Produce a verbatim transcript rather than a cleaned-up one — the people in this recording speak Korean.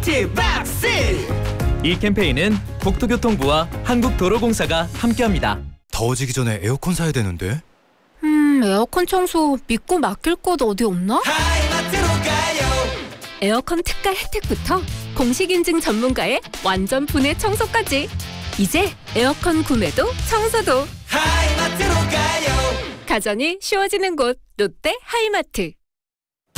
하이마트 박스. 이 캠페인은 국토교통부와 한국도로공사가 함께합니다. 더워지기 전에 에어컨 사야 되는데. 음, 에어컨 청소 믿고 맡길 곳 어디 없나? 하이마트로 가요. 에어컨 특가 혜택부터 공식 인증 전문가의 완전 분해 청소까지. 이제 에어컨 구매도 청소도 하이마트로 가요. 가전이 쉬워지는 곳 롯데 하이마트.